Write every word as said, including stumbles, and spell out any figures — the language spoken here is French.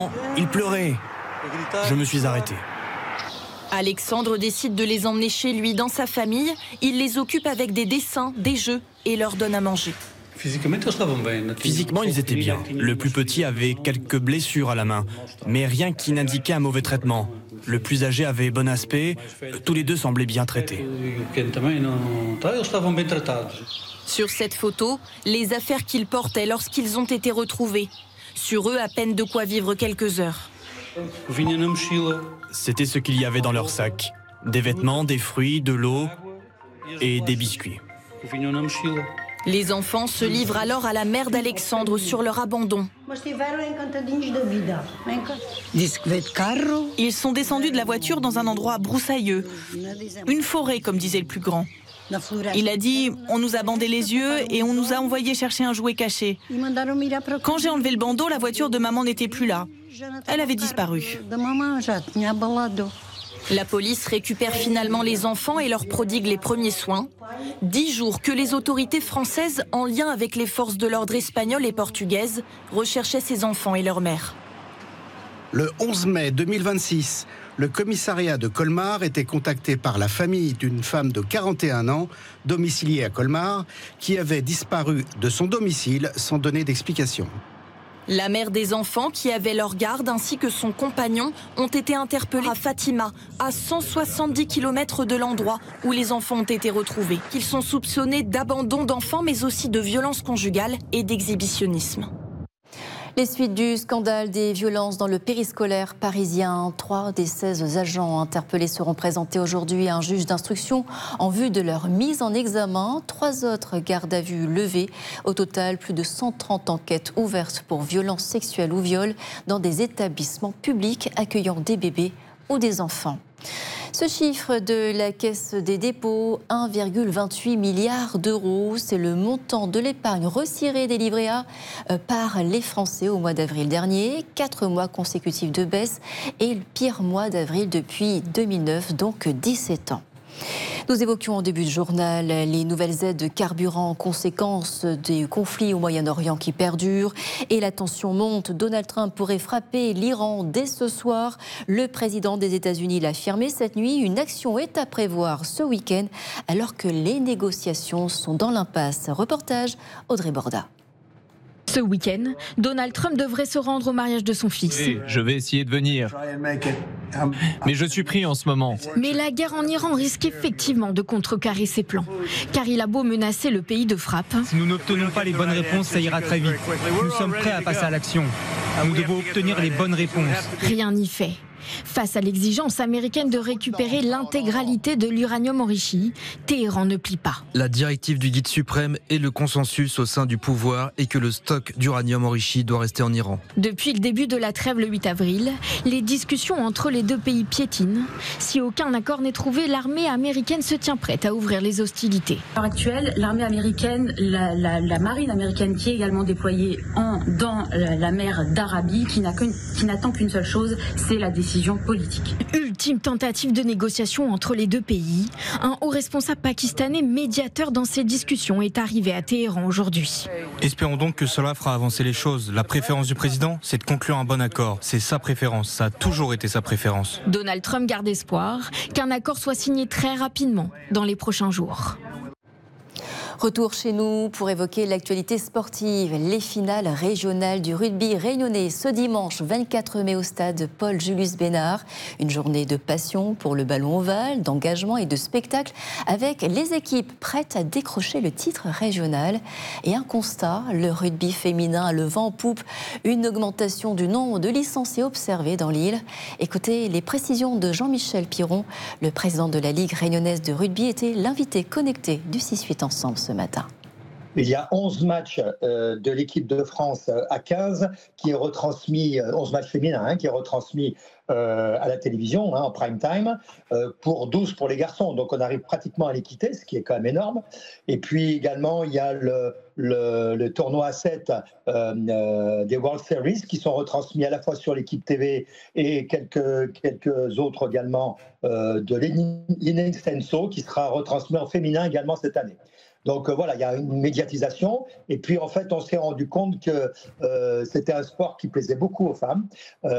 Il pleurait. Je me suis arrêté. Alexandre décide de les emmener chez lui, dans sa famille. Il les occupe avec des dessins, des jeux et leur donne à manger. Physiquement, ils étaient bien. Le plus petit avait quelques blessures à la main, mais rien qui n'indiquait un mauvais traitement. Le plus âgé avait bon aspect. Tous les deux semblaient bien traités. Sur cette photo, les affaires qu'ils portaient lorsqu'ils ont été retrouvés. Sur eux, à peine de quoi vivre quelques heures. C'était ce qu'il y avait dans leur sac. Des vêtements, des fruits, de l'eau et des biscuits. Les enfants se livrent alors à la mère d'Alexandre sur leur abandon. Ils sont descendus de la voiture dans un endroit broussailleux. Une forêt, comme disait le plus grand. Il a dit « On nous a bandé les yeux et on nous a envoyé chercher un jouet caché. Quand j'ai enlevé le bandeau, la voiture de maman n'était plus là. Elle avait disparu. » La police récupère finalement les enfants et leur prodigue les premiers soins. Dix jours que les autorités françaises, en lien avec les forces de l'ordre espagnoles et portugaises, recherchaient ces enfants et leur mère. Le onze mai deux mille vingt-six, le commissariat de Colmar était contacté par la famille d'une femme de quarante et un ans, domiciliée à Colmar, qui avait disparu de son domicile sans donner d'explication. La mère des enfants, qui avait leur garde, ainsi que son compagnon, ont été interpellés à Fatima, à cent soixante-dix kilomètres de l'endroit où les enfants ont été retrouvés. Ils sont soupçonnés d'abandon d'enfants, mais aussi de violences conjugales et d'exhibitionnisme. Les suites du scandale des violences dans le périscolaire parisien. Trois des seize agents interpellés seront présentés aujourd'hui à un juge d'instruction en vue de leur mise en examen. Trois autres gardes à vue levées. Au total, plus de cent trente enquêtes ouvertes pour violences sexuelles ou viols dans des établissements publics accueillant des bébés ou des enfants. Ce chiffre de la Caisse des dépôts, un virgule vingt-huit milliard d'euros, c'est le montant de l'épargne retirée des livrets A par les Français au mois d'avril dernier. Quatre mois consécutifs de baisse et le pire mois d'avril depuis deux mille neuf, donc dix-sept ans. Nous évoquions au début du journal les nouvelles aides de carburant, conséquence des conflits au Moyen-Orient qui perdurent. Et la tension monte. Donald Trump pourrait frapper l'Iran dès ce soir. Le président des États-Unis l'a affirmé cette nuit. Une action est à prévoir ce week-end alors que les négociations sont dans l'impasse. Reportage Audrey Borda. Ce week-end, Donald Trump devrait se rendre au mariage de son fils. Oui, je vais essayer de venir. Mais je suis pris en ce moment. Mais la guerre en Iran risque effectivement de contrecarrer ses plans. Car il a beau menacer le pays de frappe. Si nous n'obtenons pas les bonnes réponses, ça ira très vite. Nous sommes prêts à passer à l'action. Nous devons obtenir les bonnes réponses. Rien n'y fait. Face à l'exigence américaine de récupérer l'intégralité de l'uranium enrichi, Téhéran ne plie pas. La directive du guide suprême et le consensus au sein du pouvoir est que le stock d'uranium enrichi doit rester en Iran. Depuis le début de la trêve le huit avril, les discussions entre les deux pays piétinent. Si aucun accord n'est trouvé, l'armée américaine se tient prête à ouvrir les hostilités. À l'heure actuelle, l'armée américaine, la, la, la marine américaine qui est également déployée en, dans la, la mer d'Arabie, qui n'a qu'une, qui n'attend qu'une seule chose, c'est la décision politique. Ultime tentative de négociation entre les deux pays. Un haut responsable pakistanais médiateur dans ces discussions est arrivé à Téhéran aujourd'hui. Espérons donc que cela fera avancer les choses. La préférence du président, c'est de conclure un bon accord. C'est sa préférence, ça a toujours été sa préférence. Donald Trump garde espoir qu'un accord soit signé très rapidement dans les prochains jours. Retour chez nous pour évoquer l'actualité sportive. Les finales régionales du rugby réunionnais ce dimanche vingt-quatre mai au stade Paul-Julius Bénard. Une journée de passion pour le ballon ovale, d'engagement et de spectacle avec les équipes prêtes à décrocher le titre régional. Et un constat, le rugby féminin a le vent en poupe. Une augmentation du nombre de licenciés observés dans l'île. Écoutez les précisions de Jean-Michel Piron, le président de la Ligue réunionnaise de rugby, était l'invité connecté du six huit Ensemble ce matin. Il y a onze matchs euh, de l'équipe de France à quinze qui est retransmis, onze matchs féminins hein, qui est retransmis euh, à la télévision hein, en prime time, euh, pour douze pour les garçons. Donc on arrive pratiquement à l'équité, ce qui est quand même énorme. Et puis également il y a le, le, le tournoi à sept euh, euh, des World Series qui sont retransmis à la fois sur l'équipe T V et quelques, quelques autres également euh, de l'Inextenso qui sera retransmis en féminin également cette année. Donc euh, voilà, il y a une médiatisation. Et puis en fait, on s'est rendu compte que euh, c'était un sport qui plaisait beaucoup aux femmes. Euh,